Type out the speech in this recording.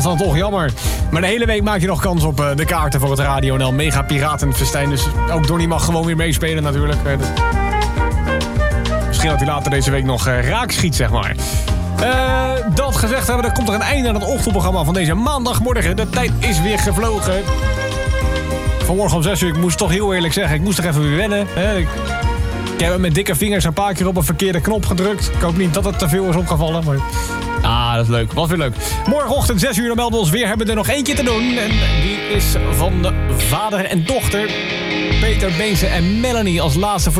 dan toch jammer. Maar de hele week maak je nog kans op de kaarten voor het Radio NL Mega Piratenfestijn. Dus ook Donnie mag gewoon weer meespelen natuurlijk. Misschien dat hij later deze week nog raak schiet, zeg maar. Dat gezegd hebben, er komt er een einde aan het ochtendprogramma van deze maandagmorgen. De tijd is weer gevlogen. Vanmorgen om 6 uur, ik moest toch heel eerlijk zeggen, ik moest toch even weer wennen. Ik heb met dikke vingers een paar keer op een verkeerde knop gedrukt. Ik hoop niet dat het te veel is opgevallen. Maar dat is leuk. Wat weer leuk. Morgenochtend 6 uur, dan melden we ons weer. Hebben we er nog eentje te doen. En die is van de vader en dochter. Peter Beense en Melanie als laatste voor